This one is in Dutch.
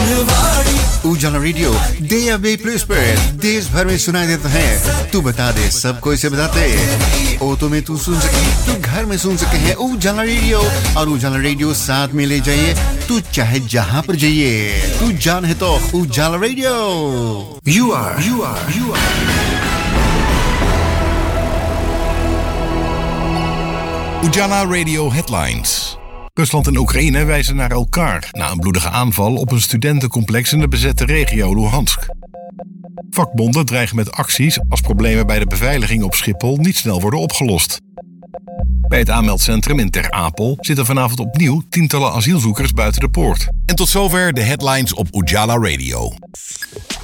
उजाला radio DAB+ पर देश भर में सुनाई देता है। तू बता दे, सबको इसे बताते। ऑटो में तू सुन सके, तू घर में सुन सके है उजाला रेडियो, और उजाला रेडियो साथ में ले जाइए। तू चाहे जहां पर जाइए, तू जान है तो उजाला radio. You are Ujala Radio Headlines. Rusland en Oekraïne wijzen naar elkaar na een bloedige aanval op een studentencomplex in de bezette regio Luhansk. Vakbonden dreigen met acties als problemen bij de beveiliging op Schiphol niet snel worden opgelost. Bij het aanmeldcentrum in Ter Apel zitten vanavond opnieuw tientallen asielzoekers buiten de poort. En tot zover de headlines op Ujala Radio.